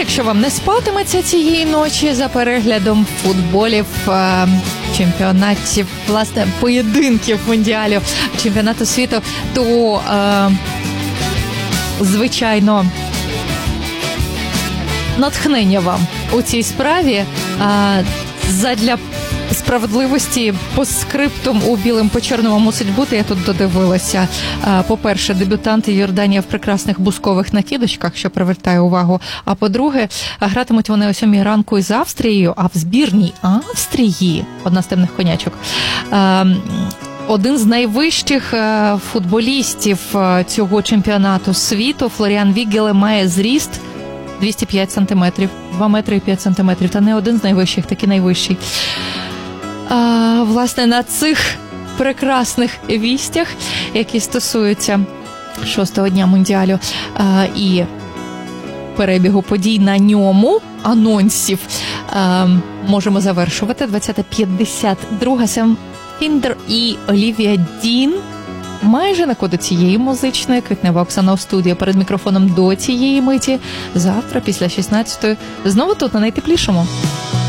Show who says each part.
Speaker 1: якщо вам не спатиметься цієї ночі за переглядом футболів, чемпіонатів, власне, поєдинків мундіалів, чемпіонату світу, то, звичайно, натхнення вам у цій справі. Задля справедливості по скриптум у білим по чорному мусить бути. Я тут додивилася. По-перше, дебютанти Йорданія в прекрасних бускових накидочках, що привертає увагу. А по-друге, гратимуть вони о 7 ранку із Австрією, а в збірній Австрії, одна з темних конячок, один з найвищих футболістів цього чемпіонату світу, Флоріан Віггеле, має зріст 205 сантиметрів, 2 метри і 5 сантиметрів, та не один з найвищих, такий найвищий. Власне, на цих прекрасних вістях, які стосуються 6-го дня мундіалю і перебігу подій на ньому, анонсів, можемо завершувати. 20:52 Сем Фіндер і Олівія Дін майже на коду цієї музичної. Квітнева Оксана в студії перед мікрофоном до цієї миті. Завтра після 16-ї знову тут, на найтеплішому.